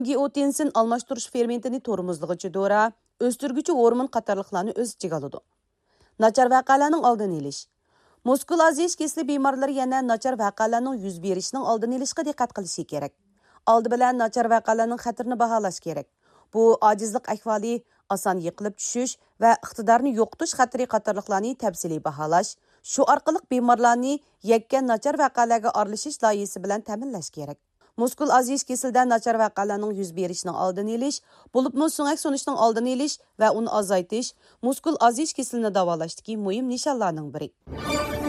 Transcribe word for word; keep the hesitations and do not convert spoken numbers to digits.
Angiotensin almashtirish fermentini tormozlig'ichi dora, o'stirguchi hormon qatorliqlarni o'z ichiga oladi. Nachar vaqalarning oldini olish. Muskul aziyish kesili bemorlari yana nachar vaqalarning yuz berishining oldini olishga diqqat qilishi kerak. Oldi bilan nachar vaqalarning xatirini baholash kerak. Bu ojizlik ahvoli, oson yiqilib tushish va iqtidorni yo'qotish xatiri qatorliqlarni tafsiliy baholash, shu orqali bemorlarni yakkan nachar vaqalarga aralashish loyihasi bilan ta'minlash kerak. Muskul aziyish kesilida nachar vaqalarning yuz berishining oldini olish, bo'libmi so'ngak so'nishning oldini olish va uni azaytish muskul aziyish kesilini davolashdagi muhim nishonlarning biri.